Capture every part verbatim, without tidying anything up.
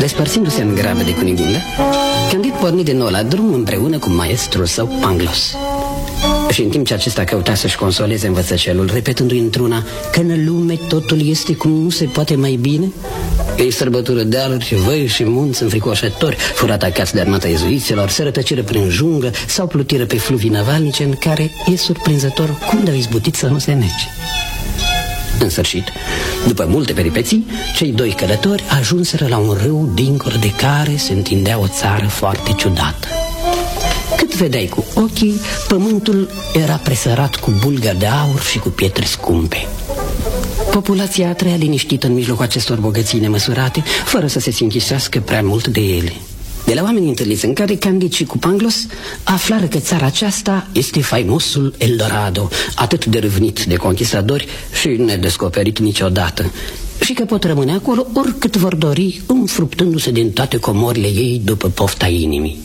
Despărțindu-se în grabă de Cunigunda, Candid porni din nou la drum împreună cu maestrul său Pangloss. Și în timp ce acesta căuta să-și consoleze învățăcelul, repetându-i într-una că în lume totul este cum nu se poate mai bine, ei sărbătură dealuri, văi și munți înfricoșători, fură atacați de armata ezuiților, se rătăciră prin jungă sau plutiră pe fluvii navalnice în care e surprinzător cum de-au izbutit să nu se nece. În sfârșit, după multe peripeții, cei doi călători ajunseră la un râu dincolo de care se întindea o țară foarte ciudată. Cât vedeai cu ochii, pământul era presărat cu bulgări de aur și cu pietre scumpe. Populația trăia liniștită în mijlocul acestor bogății nemăsurate, fără să se sinchisească prea mult de ele. De la oamenii întâlniți în care Candid și cu Pangloss aflară că țara aceasta este faimosul Eldorado, atât de râvnit de conquistadori și nedescoperit niciodată, și că pot rămâne acolo oricât vor dori, înfruptându-se din toate comorile ei după pofta inimii.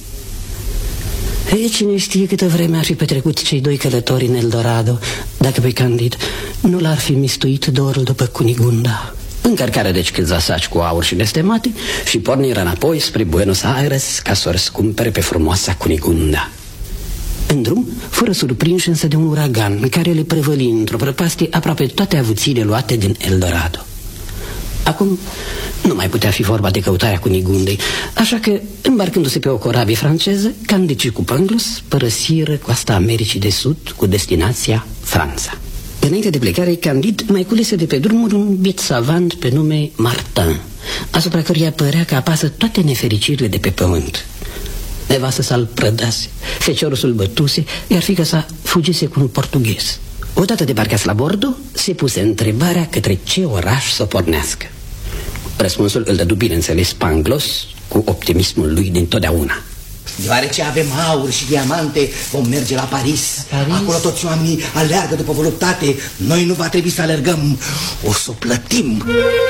Ei, cine știe câtă vreme ar fi petrecut cei doi călători în Eldorado dacă pe Candid nu l-ar fi mistuit dorul după Cunigunda. Încărcare deci câțiva saci cu aur și nestemate și porniră înapoi spre Buenos Aires ca să o răscumpere pe frumoasa Cunigunda. În drum, fără surprinși însă de un uragan în care le prăvăli într-o prăpastie aproape toate avuțiile luate din Eldorado. Acum nu mai putea fi vorba de căutarea Cunigundei, așa că, îmbarcându-se pe o corabie franceză, Candid și cu Pangloss părăsiră coasta Americii de Sud cu destinația Franța. Înainte de plecare, Candid mai culese de pe drumuri un biet savant pe nume Martin, asupra căruia părea că apasă toate nefericirile de pe pământ. Nevastă sa-l prădase, feciorul s-l bătuse, iar fiica sa fugise cu un portughez. Odată debarcați la bordo, se puse întrebarea către ce oraș să pornească. Răspunsul îl dădu bineînțeles Pangloss cu optimismul lui dintotdeauna. Deoarece avem aur și diamante, vom merge la Paris. Paris. Acolo toți oamenii aleargă după voluptate. Noi nu va trebui să alergăm, o să o plătim.